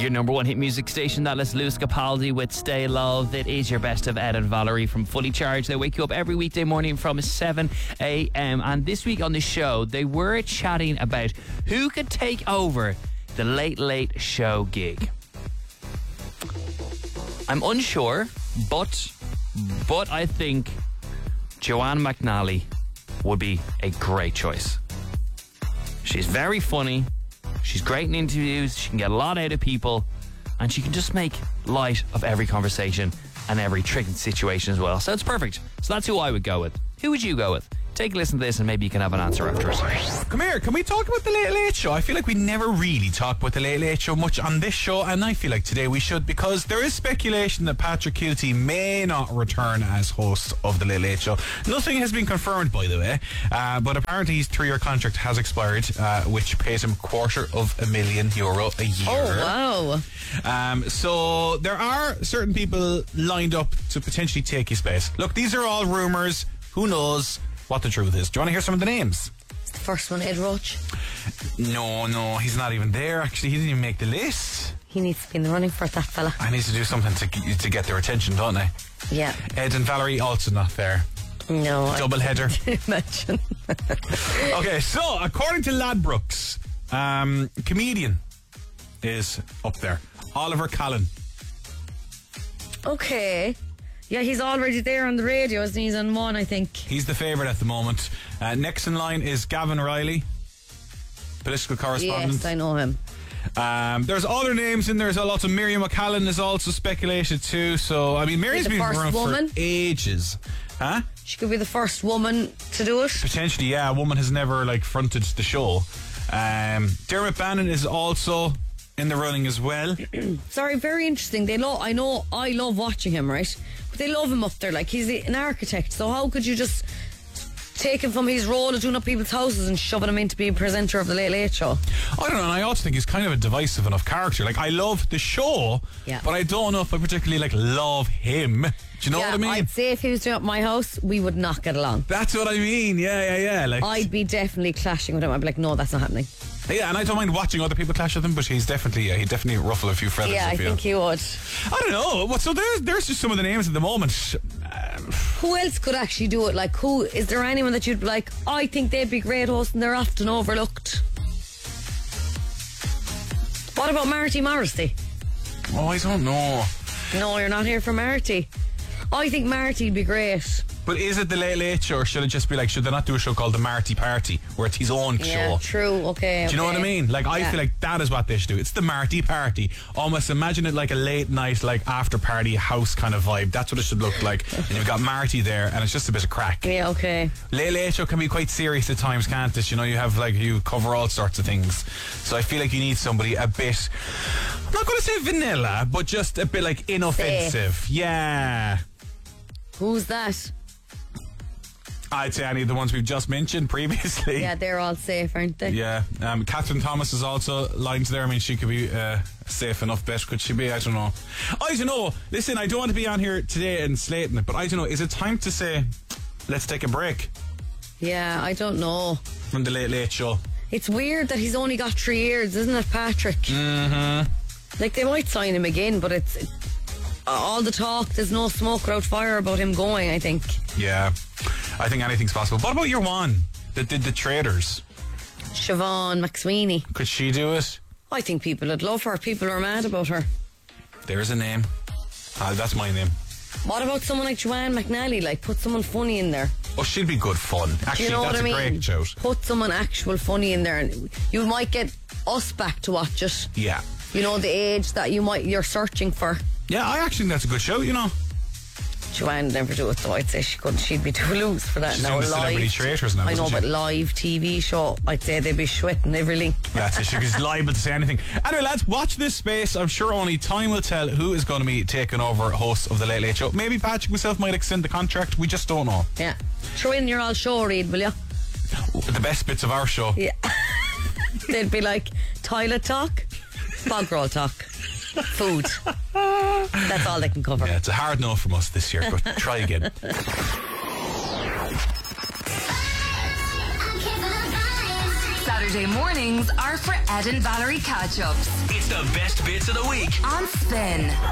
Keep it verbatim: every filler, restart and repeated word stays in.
Your number one hit music station, that is Lewis Capaldi with Stay Love. It is your best of Ed and Valerie from Fully Charged. They wake you up every weekday morning from seven a.m. And this week on the show, they were chatting about who could take over the Late Late Show gig. I'm unsure, but but I think Joanne McNally would be a great choice. She's very funny. She's great in interviews. She can get a lot out of people. And she can just make light of every conversation and every tricky situation as well. So it's perfect. So that's who I would go with. Who would you go with? Take a listen to this and maybe you can have an answer afterwards. Come here, can we talk about the Late Late Show? I feel like we never really talk about the Late Late Show much on this show, and I feel like today we should, because there is speculation that Patrick Keelty may not return as host of the Late Late Show. Nothing has been confirmed, by the way, uh, but apparently his three-year contract has expired, uh, which pays him a quarter of a million euro a year. Oh, wow. Um, so there are certain people lined up to potentially take his space. Look, these are all rumours. Who knows what the truth is? Do you want to hear some of the names? The first one, Ed Roach. No, no, he's not even there. Actually, he didn't even make the list. He needs to be in the running for it, that fella. I need to do something to to get their attention, don't I? Yeah. Ed and Valerie also not there. No. Double header. Imagine. Okay, so according to Ladbrokes, um, comedian is up there. Oliver Callan. Okay. Yeah, he's already there on the radio, isn't he? He's on one, I think. He's the favourite at the moment. Uh, next in line is Gavin Riley, political correspondent. Yes, I know him. Um, there's other names in there. There's a lot of Miriam McCallan is also speculated too. So, I mean, Miriam's been around woman? for ages. Huh? She could be the first woman to do it. Potentially, yeah. A woman has never, like, fronted the show. Um, Dermot Bannon is also in the running as well. Sorry, very interesting. They lo- I know I love watching him, right? But they love him up there. Like, he's an architect, so how could you just take him from his role of doing up people's houses and shoving him into being presenter of the Late Late Show? I don't know, and I also think he's kind of a divisive enough character. Like, I love the show, yeah. but I don't know if I particularly, like, love him. Do you know yeah, what I mean? I'd say if he was doing up my house, we would not get along. That's what I mean, yeah, yeah, yeah. Like, I'd be definitely clashing with him. I'd be like, no, that's not happening. Yeah, and I don't mind watching other people clash with him, but he's definitely, yeah, he'd definitely ruffle a few feathers. Yeah, I think he would. I don't know. Well, so there's there's just some of the names at the moment. Um, who else could actually do it? Like, who is there anyone that you'd be like, I think they'd be great hosts and they're often overlooked? What about Marty Morrissey? Oh, I don't know. No, you're not here for Marty. I think Marty'd be great. But is it the Late Late Show, or should it just be like, should they not do a show called the Marty Party, where it's his own yeah, show? True, okay. Do you know okay. what I mean? Like, I yeah. feel like that is what they should do. It's the Marty Party. Almost imagine it like a late night, like after party house kind of vibe. That's what it should look like. And you've got Marty there, and it's just a bit of crack. Yeah, okay. Late Late Show can be quite serious at times, can't it? You know, you have like, you cover all sorts of things. So I feel like you need somebody a bit, I'm not going to say vanilla, but just a bit like inoffensive. Safe. Yeah. Who's that? I'd say any of the ones we've just mentioned previously. Yeah, they're all safe, aren't they? Yeah. Um, Catherine Thomas is also lined there. I mean, she could be uh, a safe enough bet, could she be? I don't know. I don't know. Listen, I don't want to be on here today and slating it, but I don't know. Is it time to say, let's take a break? Yeah, I don't know. From the Late Late Show. It's weird that he's only got three years, isn't it, Patrick? Mm-hmm. Like, they might sign him again, but it's... It, all the talk, there's no smoke without fire about him going, I think. Yeah. I think anything's possible. What about your one that did the Traders? Siobhan McSweeney. Could she do it? I think people would love her. People are mad about her. There's a name. Ah, that's my name. What about someone like Joanne McNally? Like, put someone funny in there. Oh, she'd be good fun. Actually, you know that's what I a mean? great shout. Put someone actual funny in there, and you might get us back to watch it. Yeah. You know, the age that you might you're searching for. Yeah, I actually think that's a good show, you know. Joanne would never do it, though. I'd say she couldn't. She'd be too loose for that. She's now, doing the live, Celebrity Traitors now, I know, isn't but she? live T V show, I'd say they'd be shwitting every link. That's it. She's liable to say anything. Anyway, lads, watch this space. I'm sure only time will tell who is going to be taking over host of the Late Late Show. Maybe Patrick himself might extend the contract. We just don't know. Yeah. Throw in your all show read, will you? The best bits of our show. Yeah. They'd be like toilet talk, bog roll talk, food. That's all they can cover. Yeah, it's a hard no from us this year, but try again. Saturday Saturday mornings are for Ed and Valerie catch-ups It's the best bits of the week on Spin.